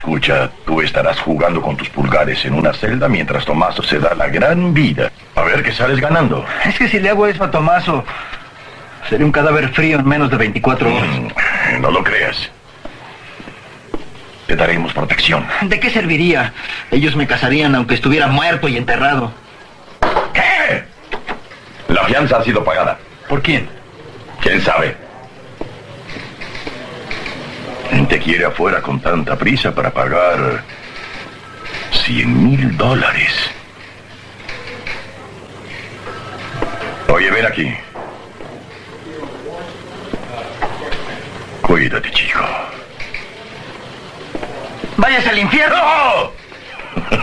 Escucha, tú estarás jugando con tus pulgares en una celda mientras Tomaso se da la gran vida. A ver qué sales ganando. Es que si le hago eso a Tomaso, seré un cadáver frío en menos de 24 horas. No lo creas. Te daremos protección. ¿De qué serviría? Ellos me cazarían aunque estuviera muerto y enterrado. ¿Qué? La fianza ha sido pagada. ¿Por quién? ¿Quién sabe? Te quiere afuera con tanta prisa para pagar $100,000. Oye, ven aquí. Cuídate, chico. ¡Váyase al infierno! ¡No!